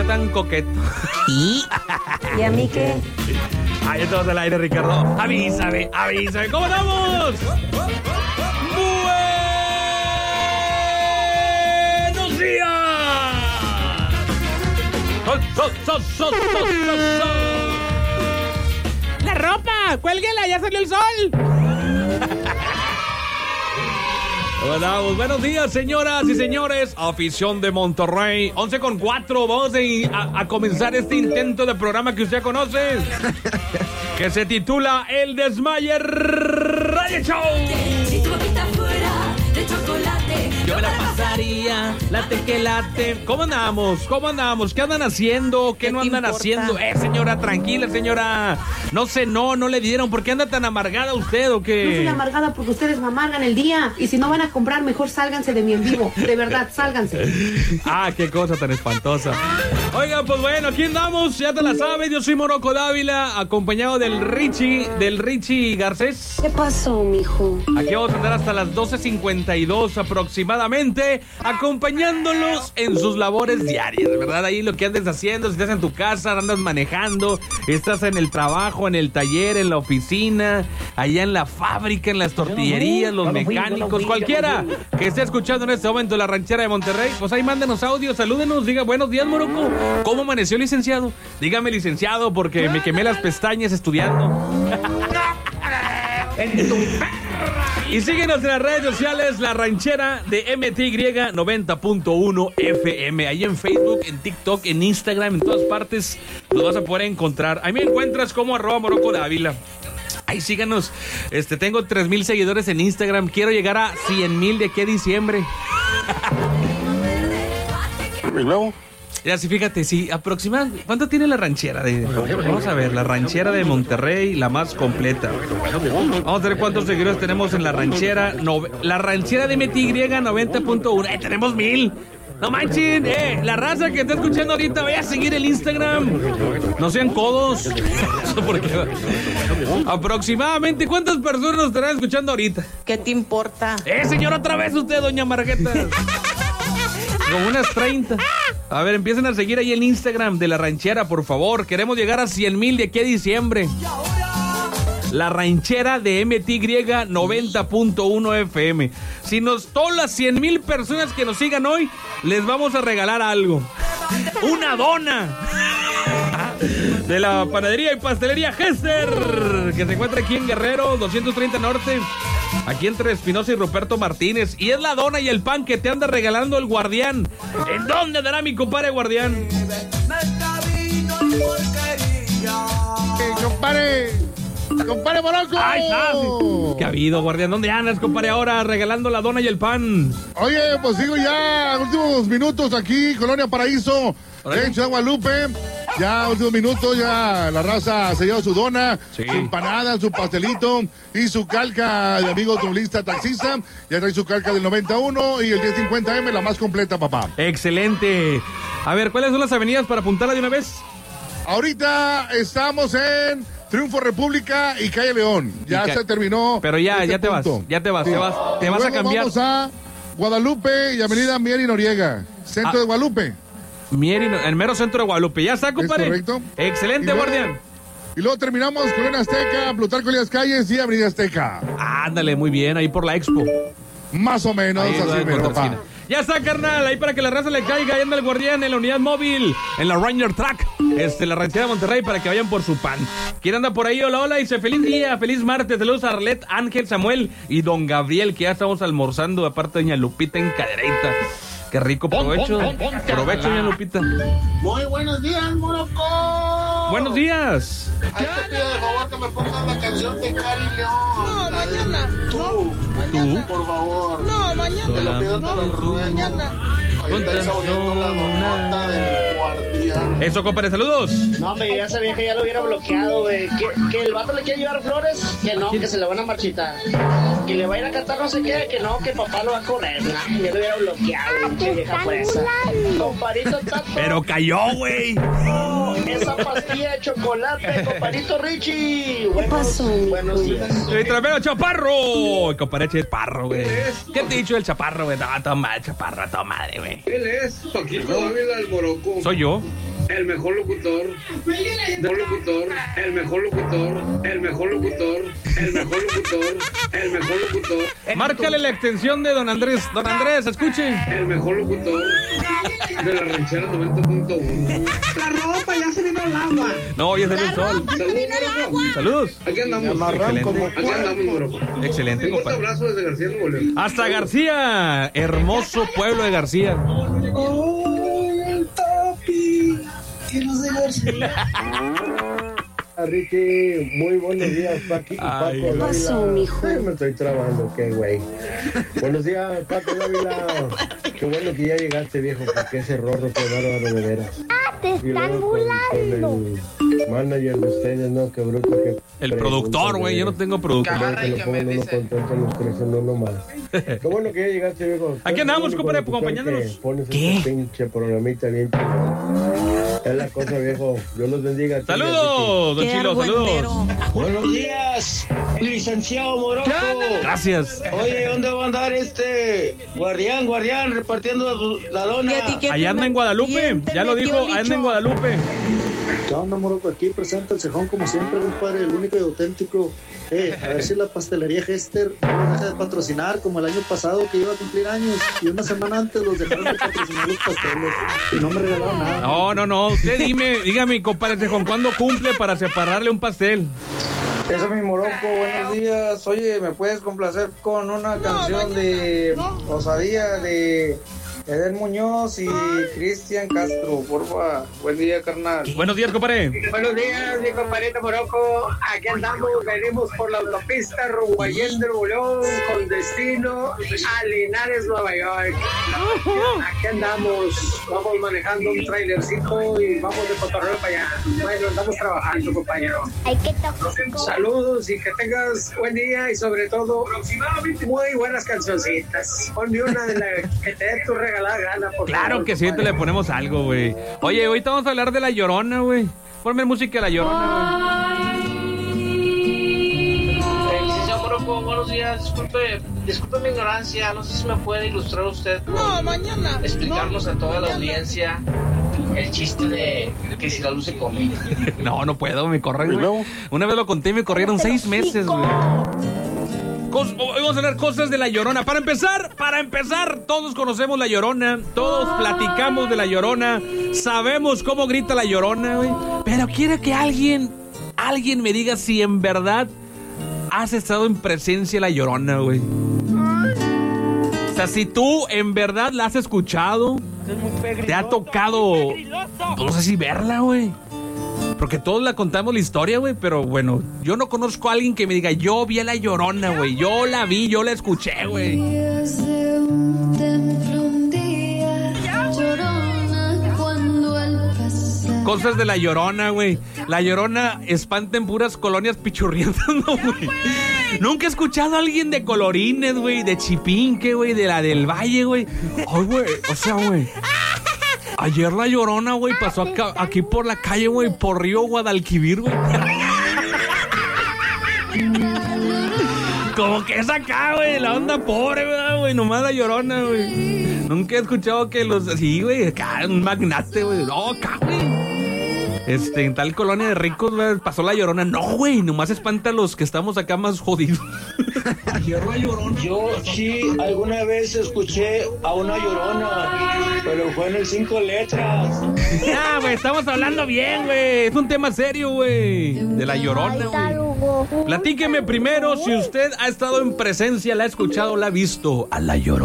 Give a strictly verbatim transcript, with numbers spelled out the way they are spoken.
sea tan coqueto. ¿Y? ¿Y a mí qué? Ahí estamos al aire, Ricardo. Avísame, avísame. ¿Cómo estamos? ¡Buenos días! ¡Sol, sol, sol, sol, sol, sol, sol! ¡La ropa! ¡Cuélguela! ¡Ya salió el sol! Hola, buenos días, señoras y señores. Afición de Monterrey. once con cuatro. Vamos a, a comenzar este intento de programa que usted conoce, que se titula El Desmaye Radio Show. Yo me la pasaría, late que late. ¿Cómo andamos? ¿Cómo andamos? ¿Qué andan haciendo? ¿Qué, ¿Qué no andan importa? haciendo? Eh, señora, tranquila, señora. No sé, no, no le dieron. ¿Por qué anda tan amargada usted o qué? No soy amargada porque ustedes me amargan el día. Y si no van a comprar, mejor sálganse de mi en vivo. De verdad, sálganse. Ah, qué cosa tan espantosa. Oigan, pues bueno, aquí andamos. Ya te la sabes. Yo soy Morocco Dávila, acompañado del Richie, del Richie Garcés. ¿Qué pasó, mijo? Aquí vamos a andar hasta las doce cincuenta y dos aproximadamente, acompañándolos en sus labores diarias, ¿verdad? Ahí lo que andes haciendo, si estás en tu casa, andas manejando, estás en el trabajo, en el taller, en la oficina, allá en la fábrica, en las tortillerías, los mecánicos, cualquiera que esté escuchando en este momento La Ranchera de Monterrey, pues ahí mándenos audio, salúdenos, diga buenos días, Morocco. ¿Cómo amaneció, licenciado? Dígame, licenciado, porque me quemé las pestañas estudiando. Y síguenos en las redes sociales, La Ranchera de M T Y noventa punto uno F M. Ahí en Facebook, en TikTok, en Instagram, en todas partes los vas a poder encontrar. Ahí me encuentras como arroba Morocco Dávila. Ahí síganos. Este, tengo tres mil seguidores en Instagram. Quiero llegar a cien mil de aquí a diciembre. ¿Y luego? Ya, sí, fíjate, sí, aproximadamente, ¿cuánto tiene La Ranchera? De, vamos a ver, La Ranchera de Monterrey, la más completa. Vamos a ver cuántos seguidores tenemos en La Ranchera. No, La Ranchera de M T Y noventa punto uno. ¡Eh, tenemos mil! No manchen, eh, la raza que está escuchando ahorita, vaya a seguir el Instagram. No sean codos. Porque aproximadamente, ¿cuántas personas nos estarán escuchando ahorita? ¿Qué te importa? Eh, señor, otra vez usted, doña Margueta. Como unas treinta. A ver, empiecen a seguir ahí el Instagram de La Ranchera, por favor. Queremos llegar a cien mil de aquí a diciembre. La Ranchera de M T Y noventa punto uno F M. Si nos todas las cien mil personas que nos sigan hoy, les vamos a regalar algo. Una dona de la panadería y pastelería Hester, que se encuentra aquí en Guerrero, doscientos treinta Norte, aquí entre Espinosa y Ruperto Martínez. Y es la dona y el pan que te anda regalando el Guardián. ¿En dónde dará mi compadre Guardián? ¡Eh, compadre! ¡Compadre Morocco! ¡Ahí está! ¿Qué ha habido, Guardián? ¿Dónde andas, compadre, ahora regalando la dona y el pan? Oye, pues sigo ya, últimos minutos aquí, Colonia Paraíso, en Ciudad Guadalupe. Ya, últimos minutos, ya la raza se lleva su dona, sí, su empanada, su pastelito y su calca de amigo automovilista taxista. Ya trae su calca del noventa y uno y el diez cincuenta eme, la más completa, papá. Excelente. A ver, ¿cuáles son las avenidas para apuntarla de una vez? Ahorita estamos en Triunfo República y Calle León. Ya ca- se terminó. Pero ya, este ya te punto. vas, ya te vas, Sí. te vas, te vas a Luego cambiar. Vamos a Guadalupe y Avenida Mier y Noriega, centro Ah. de Guadalupe. Mier y no- el mero centro de Guadalupe. ¿Ya está, compadre? Es correcto. Excelente, Y luego- Guardián. Y luego terminamos con Colonia Azteca, Plutarco Elías Calles y Avenida Azteca. Ándale, muy bien, ahí por la Expo. Más o menos, Ahí, así en mero, otra papá. esquina. Ya está, carnal, ahí para que la raza le caiga. Ahí anda el Guardián en la unidad móvil, en la Ranger Track, este, la Ranchera de Monterrey, para que vayan por su pan. ¿Quién anda por ahí? Hola, hola, dice feliz día, feliz martes. Saludos a Arlet, Ángel, Samuel y don Gabriel, que ya estamos almorzando, aparte de doña Lupita en Cadereyta. Qué rico, provecho. Provecho, doña Lupita. Muy buenos días, Morocco. Buenos días. Ay, te pido de favor que me pongas la canción de Cari León. No, mañana. Tú, ¿Tú? por favor. No, mañana. Te lo pido, te lo ruego. Mañana. Ahorita está oyendo la nota del Guardián. Eso, compadre, saludos. No, hombre, ya sabía que ya lo hubiera bloqueado, güey. Que, que el vato le quiere llevar flores, que no, que se le van a marchitar. Que le va a ir a cantar no sé qué, que no, que papá lo va a correr. Nah, ya lo hubiera bloqueado, pinche vieja fresa. Comparito Tato. Pero cayó, güey. Oh, esa pastilla de chocolate, comparito Richie. ¿Qué pasó? Buenos días. El trapero Chaparro. El compadre Chaparro, güey. ¿Qué te he dicho el Chaparro, güey? No, toma, Chaparro, toma madre, güey. Él es Paquito Dávila, el Morocco. Soy yo. el mejor locutor, el mejor locutor, el mejor locutor, el mejor locutor, el mejor locutor, el mejor locutor. Márcale la extensión de don Andrés. Don Andrés, escuche. El mejor locutor de la ranchera noventa punto uno. La ropa ya se vino al agua. No, ya salió el sol. Saludos, Saludos. Aquí andamos. Excelente. Aquí andamos, bro. Excelente, Un fuerte compadre. abrazo desde García Nuevo León. Hasta García, hermoso pueblo de García. ¡Oh, papi! Que no se García. Ricky, muy buenos días, Paqui, Ay, Paco ¿qué pasó, Dávila. mijo? Ay, me estoy trabando, qué güey. Buenos días, Paco Dávila. Qué bueno que ya llegaste, viejo, porque ese rorro qué bárbaro de veras. Ah, te Y están luego con- burlando. con el manager de ustedes, ¿no? Qué bruto que... El productor, güey, yo no tengo productor. Que lo pongan uno contento, los crecen uno más. Qué bueno que ya llegaste, viejo. Aquí andamos, Qué compadre, único locutor acompañándonos. que Pones ¿Qué? este pinche programita bien chingón. Es la cosa, viejo. Dios los bendiga. Saludos, don Qué Chilo, saludos. argüendero. Buenos días, licenciado Morocco. Gracias. Oye, ¿dónde va a andar este guardián, guardián, repartiendo la dona? ¿Y a ti qué Allá anda en te- Guadalupe, quién te ya lo metió dijo, el anda en bicho? Guadalupe. ¿Qué onda, Morocco? Aquí presenta el cejón como siempre, compadre, el único y auténtico. Eh, a ver si la pastelería Hester no nos deja de patrocinar como el año pasado que iba a cumplir años y una semana antes los dejaron de patrocinar los pasteles y no me regalaron nada. No, no, no, usted dime, dígame, compadre, Tejón, ¿cuándo cumple para separarle un pastel? Eso, mi Morocco, buenos días. Oye, ¿me puedes complacer con una canción de Osadía de Eden Muñoz y Cristian Castro, porfa? Buen día, carnal. Buenos días, compadre. Buenos días, mi compadrito Morocco. Aquí andamos, venimos por la autopista rumbo a Allende, Nuevo León, con destino a Linares, Nueva York. Aquí andamos, vamos manejando un trailercito y vamos de cotorreo para allá. Bueno, andamos trabajando, compañero. Ay, qué tóxico. Saludos y que tengas buen día y sobre todo muy buenas cancioncitas. Ponme una de la que te dé tu regalada gana, por Claro favor, que siempre le compadre. ponemos algo, güey. Oye, ahorita vamos a hablar de La Llorona, güey. Ponme música de La Llorona, Licenciado Morocco, buenos días. Disculpe, disculpe mi ignorancia. No sé si me puede ilustrar usted. No, mañana. Explicarnos a toda la audiencia el chiste de que si la luz se come. güey. No, no puedo, me corren, güey. Una vez lo conté y me corrieron seis meses, güey. Cos- Hoy vamos a hablar cosas de La Llorona. Para empezar, para empezar, todos conocemos La Llorona, todos platicamos de La Llorona, sabemos cómo grita La Llorona, güey. Pero quiero que alguien, alguien me diga si en verdad has estado en presencia de La Llorona, güey. O sea, si tú en verdad la has escuchado, te ha tocado, no sé si verla, güey. Porque todos la contamos la historia, güey, pero bueno, yo no conozco a alguien que me diga, yo vi a La Llorona, güey, yo la vi, yo la escuché, güey. Cosas de La Llorona, güey. La Llorona espanta en puras colonias pichurrientas, ¿no, güey? Nunca he escuchado a alguien de Colorines, güey, de Chipinque, güey, de la del Valle, güey. Ay, güey, o sea, güey. Ayer La Llorona, güey, pasó acá, aquí por la calle, güey, por Río Guadalquivir, güey. Como que es acá, güey, la onda pobre, ¿verdad, güey? Nomás La Llorona, güey. Nunca he escuchado que los... Sí, güey, acá, un magnate, güey. No, acá, güey. Este, en tal colonia de ricos, güey, pasó La Llorona. No, güey, nomás espanta a los que estamos acá más jodidos. Yo sí alguna vez escuché a una llorona, pero fue en el cinco letras. Ah, güey, estamos hablando bien, güey. Es un tema serio, güey. De La Llorona, güey. Platíqueme primero si usted ha estado en presencia, la ha escuchado, la ha visto a La Llorona.